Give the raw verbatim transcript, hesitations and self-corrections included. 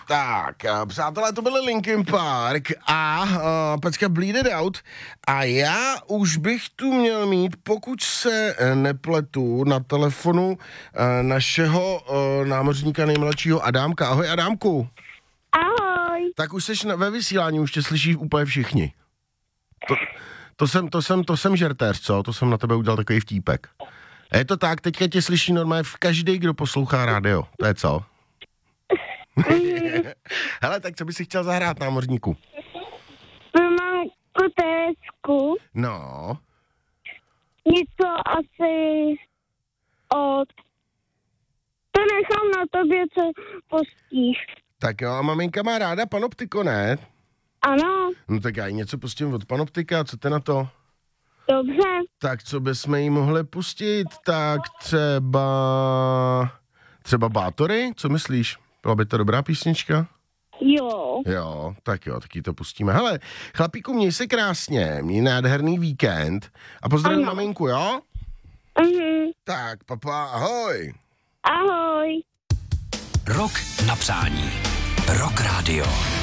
Tak, přátelé, to byly Linkin Park a uh, pecka Bleed It Out a já už bych tu měl mít, pokud se nepletu, na telefonu uh, našeho uh, námořníka nejmladšího Adámka. Ahoj, Adámku. Ahoj. Tak už jsi ve vysílání, už tě slyší úplně všichni. To, to jsem, to jsem, to jsem žertéř, co? To jsem na tebe udělal takový vtípek. A je to tak, teďka tě slyší normálně každý, kdo poslouchá rádio. To je co? Hele, tak co bys si chtěl zahrát, námořníku? Mám kutésku. No. Něco asi od... To nechám na tobě, co pustíš. Tak jo, a maminka má ráda Panoptiko, ne? Ano. No tak já jí něco pustím od Panoptika, co ty na to? Dobře. Tak co bychom jí mohli pustit? Tak třeba... Třeba Bátory? Co myslíš? Byla by to dobrá písnička? Jo. Jo, tak jo, tak jí to pustíme. Hele, chlapíku, měj se krásně, měj nádherný víkend a pozdravím maminku, jo? Mhm. Tak, papa, ahoj. Ahoj. Rok na přání. Rock Radio.